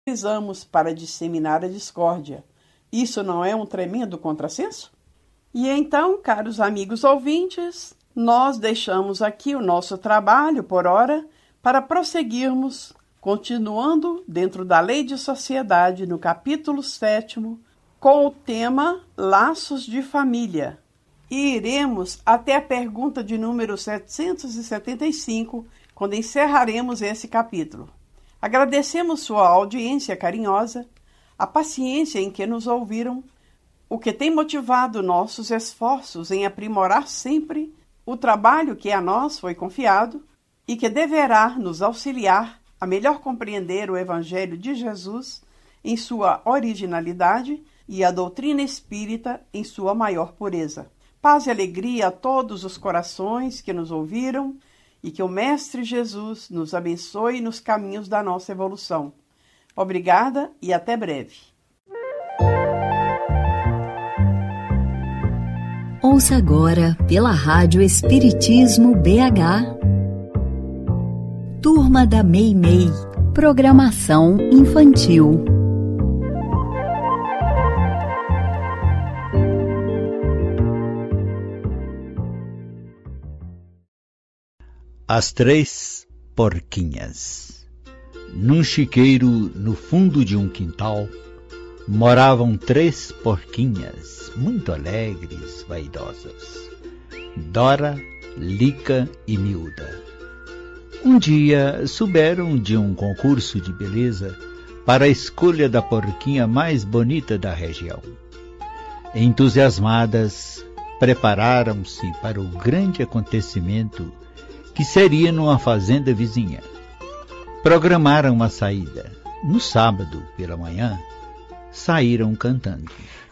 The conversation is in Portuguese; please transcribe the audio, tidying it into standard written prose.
Utilizamos para disseminar a discórdia. Isso não é um tremendo contrassenso? E então, caros amigos ouvintes, nós deixamos aqui o nosso trabalho por hora para prosseguirmos, continuando dentro da Lei de Sociedade, no capítulo 7º, com o tema Laços de Família. E iremos até a pergunta de número 775, quando encerraremos esse capítulo. Agradecemos sua audiência carinhosa, a paciência em que nos ouviram, o que tem motivado nossos esforços em aprimorar sempre o trabalho que a nós foi confiado e que deverá nos auxiliar a melhor compreender o Evangelho de Jesus em sua originalidade e a doutrina espírita em sua maior pureza. Paz e alegria a todos os corações que nos ouviram e que o Mestre Jesus nos abençoe nos caminhos da nossa evolução. Obrigada e até breve. Ouça agora pela Rádio Espiritismo BH. Turma da Meimei. Programação infantil. As Três Porquinhas. Num chiqueiro no fundo de um quintal, moravam 3 porquinhas, muito alegres, vaidosas: Dora, Lica e Miúda. Um dia souberam de um concurso de beleza para a escolha da porquinha mais bonita da região. Entusiasmadas, prepararam-se para o grande acontecimento que seria numa fazenda vizinha. Programaram uma saída. No sábado, pela manhã, saíram cantando.